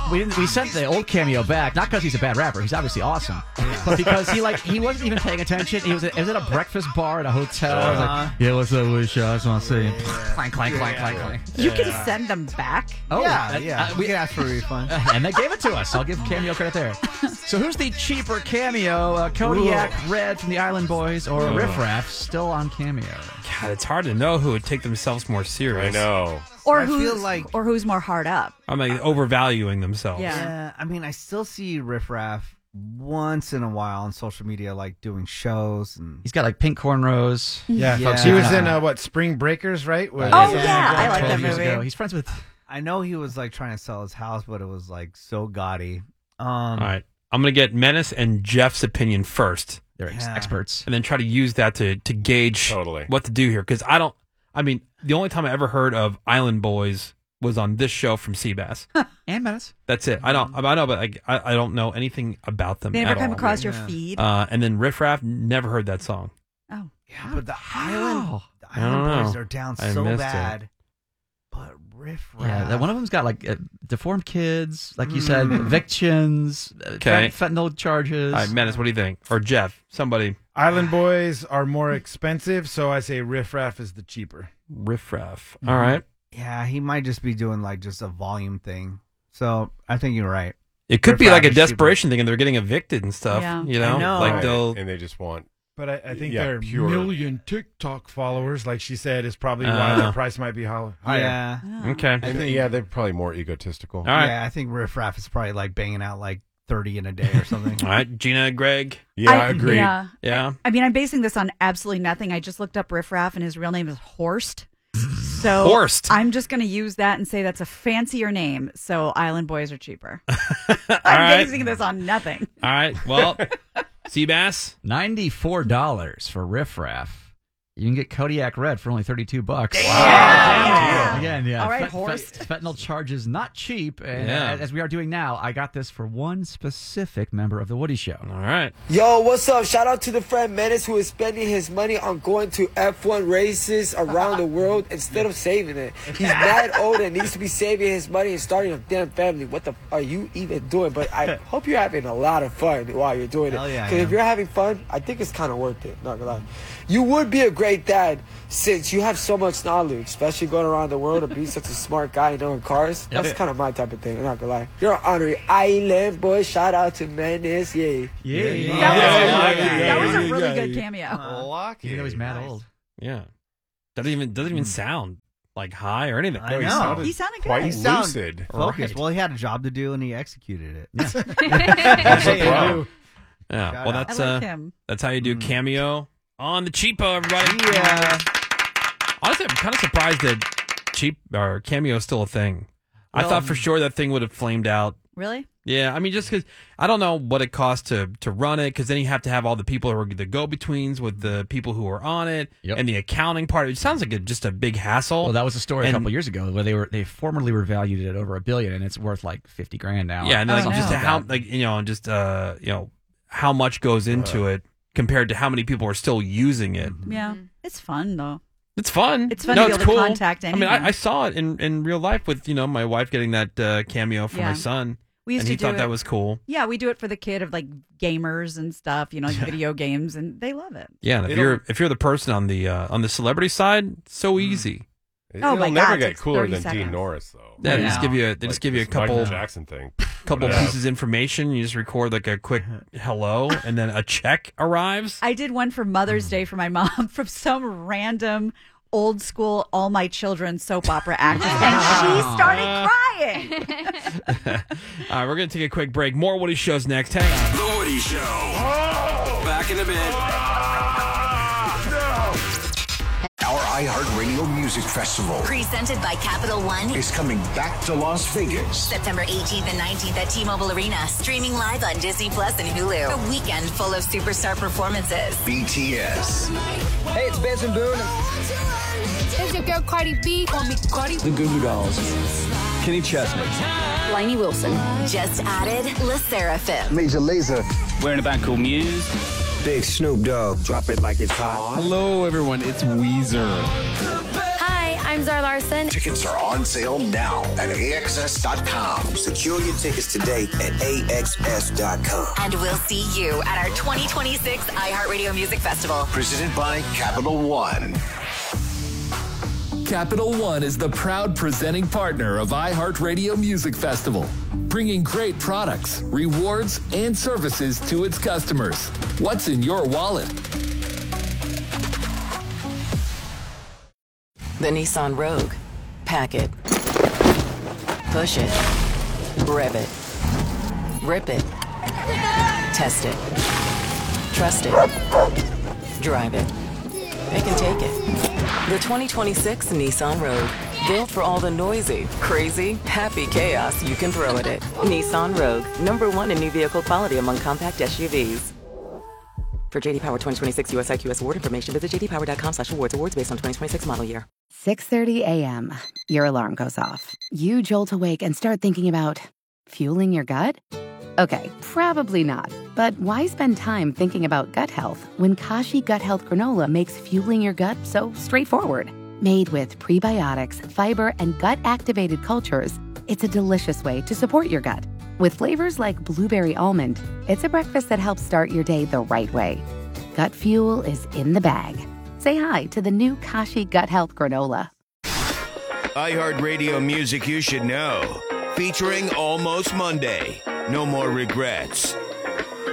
we sent the old Cameo back, not because he's a bad rapper. He's obviously awesome, but because he wasn't even paying attention. He was at a breakfast bar at a hotel. I was like, yeah, what's up, Wish? I just want to say, clank, clank, clank, clank, clank. You can send them back? Oh, we can ask for a refund. And they gave it to us. I'll give Cameo credit there. So who's the cheaper Cameo? Kodiak Red from the Island Boys or Riff Raff still on Cameo? God, it's hard to know who would take themselves more serious. I know. Or I feel like who's more hard up? I mean, overvaluing themselves. Yeah. I mean, I still see Riff Raff once in a while on social media, like doing shows, and He's got like pink cornrows. Yeah, Yeah. he was in Spring Breakers, right? Oh, yeah, I like 12 that years movie. ago. He's friends with. I know he was like trying to sell his house, but it was like so gaudy. All right. I'm going to get Menace and Jeff's opinion first, They're experts. and then try to use that to gauge what to do here. Because the only time I ever heard of Island Boys was on this show from Seabass. And Menace. That's it. I know, but I don't know anything about them. They never at come all. across your feed? And then Riff Raff, never heard that song. Oh. Yeah, but the I don't Island Boys know. are down I so missed bad. it. But Riff Raff. Yeah, that one of them's got like deformed kids, like you said, evictions, Okay. fentanyl charges. All right, Menace, what do you think? Or Jeff, somebody. Island Boys are more expensive, so I say Riff Raff is the cheaper. Riff Raff. All right. Yeah, he might just be doing like just a volume thing. So I think you're right. It could Riff be like Raff a is cheaper. desperation thing, and they're getting evicted and stuff. Yeah. You know, I know. like Right. they'll. And they just want. But I think Yeah, their pure. million TikTok followers, like she said, is probably why their price might be higher. Yeah. Okay. And they're probably more egotistical. All right. Yeah, I think Riff Raff is probably like banging out like 30 in a day or something. All right, Gina, Greg. Yeah, I agree. Yeah. Yeah. I mean, I'm basing this on absolutely nothing. I just looked up Riff Raff, and his real name is Horst. So Horst. I'm just going to use that and say that's a fancier name. So Island Boys are cheaper. I'm right. basing this on nothing. All right. Well, Seabass. $94 for Riff Raff. You can get Kodiak Red for only $32. Wow. Yeah. Again, yeah. All right, Horst. Fentanyl charges not cheap. And Yeah. as we are doing now, I got this for one specific member of The Woody Show. All right. Yo, what's up? Shout out to the friend Menace who is spending his money on going to F1 races around the world instead of saving it. He's mad old and needs to be saving his money and starting a damn family. What the f are you even doing? But I hope you're having a lot of fun while you're doing it. Hell yeah, I Because if am. you're having fun, I think it's kind of worth it. Not gonna lie. You would be a great dad since you have so much knowledge, especially going around the world and being such a smart guy knowing cars. That's kind of my type of thing. I'm not gonna lie. You're an honorary Island Boy. Shout out to Menace. Yay. That was a really good cameo. Even though he's mad old. Yeah. Doesn't even sound like high or anything. I know. He sounded good. Quite He sounds lucid. focused. Right. Well, he had a job to do and he executed it. That's the problem. Yeah. Shout Well, out. that's I like him. that's how you do cameo on the cheapo, everybody. Yeah. Honestly, I'm kind of surprised that cheap or cameo is still a thing. I Well, thought for sure that thing would have flamed out. Really? Yeah, I mean, just because I don't know what it costs to run it, because then you have to have all the people who are the go-betweens with the people who are on it, Yep. and the accounting part. It sounds like just a big hassle. Well, that was a story a And- couple years ago where they formerly were valued at over $1 billion, and it's worth like $50,000 now. Yeah, and then, Oh, like, just no. how how much goes into it compared to how many people are still using it. Yeah. It's fun, though. It's fun. It's fun no, to be it's able to cool. contact I mean, anyone. I saw it in real life with my wife getting that cameo for Yeah. my son, We used and to he do thought it. that was cool. Yeah, we do it for the kid of like gamers and stuff, like video games, and they love it. Yeah, and if you're the person on the celebrity side, so easy. Oh It'll my never God, get it's cooler 30 than seconds. Dean Norris, though. Yeah, they Yeah. just give you a this Michael couple Jackson thing. pieces of information. You just record like a quick hello, and then a check arrives. I did one for Mother's Day for my mom from some random old school All My Children soap opera actress, and she started crying. All right, we're gonna take a quick break. More Woody Shows next. Hang on. The Woody Show. Back in a bit. Our iHeartRadio Music Festival Presented by Capital One. is coming back to Las Vegas. September 18th and 19th at T-Mobile Arena. Streaming live on Disney Plus and Hulu. A weekend full of superstar performances. BTS, Hey, it's Benson Boone. It's your girl Cardi B. Call me Cardi. The Goo Goo Dolls, Kenny Chesney, Lainey Wilson. Just added Le Seraphim. Major Lazer, we're in a band called Muse. Big Snoop Dogg, drop it like it's hot. Hello, everyone. It's Weezer. Hi, I'm Zara Larson. Tickets are on sale now at AXS.com. Secure your tickets today at AXS.com. And we'll see you at our 2026 iHeartRadio Music Festival. Presented by Capital One. Capital One is the proud presenting partner of iHeartRadio Music Festival, bringing great products, rewards, and services to its customers. What's in your wallet? The Nissan Rogue. Pack it. Push it. Rev it. Rip it. Test it. Trust it. Drive it. Pick and take it. The 2026 Nissan Rogue. Built for all the noisy, crazy, happy chaos you can throw at it. Nissan Rogue. #1 in new vehicle quality among compact SUVs. For JD Power 2026 US IQS award information, visit jdpower.com/awards. Awards based on 2026 model year. 6:30 a.m. Your alarm goes off. You jolt awake and start thinking about fueling your gut? Okay, probably not. But why spend time thinking about gut health when Kashi Gut Health Granola makes fueling your gut so straightforward? Made with prebiotics, fiber, and gut-activated cultures, it's a delicious way to support your gut. With flavors like blueberry almond, it's a breakfast that helps start your day the right way. Gut fuel is in the bag. Say hi to the new Kashi Gut Health Granola. iHeartRadio Music You Should Know. Featuring Almost Monday. No More Regrets.